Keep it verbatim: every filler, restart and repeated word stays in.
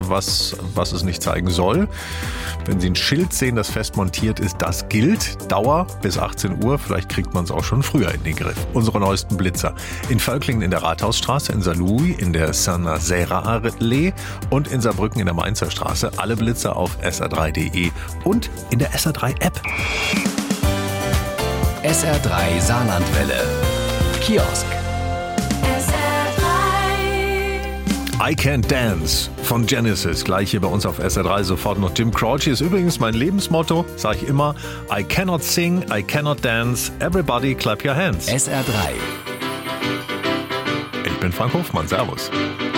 was, was es nicht zeigen soll. Wenn Sie ein Schild sehen, das fest montiert ist, das gilt. Dauer bis achtzehn Uhr. Vielleicht kriegt man es auch schon früher in den Griff. Unsere neuesten Blitzer. In Völklingen in der Rathausstraße, in Saarlouis, in der Saint-Nazaire-Allee und in Saarbrücken in der Mainzer Straße. Alle Blitzer auf S R drei Punkt de und in der S R drei App. S R drei Saarlandwelle. Kiosk. S R drei. I Can't Dance von Genesis. Gleich hier bei uns auf S R drei. Sofort noch Jim Croce. Ist übrigens mein Lebensmotto. Sage ich immer. I cannot sing, I cannot dance. Everybody clap your hands. S R drei. Ich bin Frank Hofmann. Servus.